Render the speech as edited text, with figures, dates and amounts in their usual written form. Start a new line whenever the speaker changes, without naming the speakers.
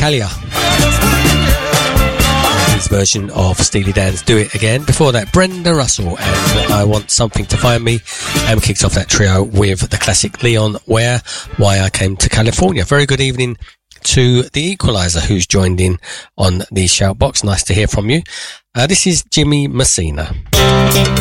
Kalia. His version of Steely Dan's Do It Again. Before that, Brenda Russell and I Want Something to Find Me. And we kicked off that trio with the classic Leon Ware, Why I Came to California. Very good evening to the Equalizer who's joined in on the shout box. Nice to hear from you. This is Jimmy Messina.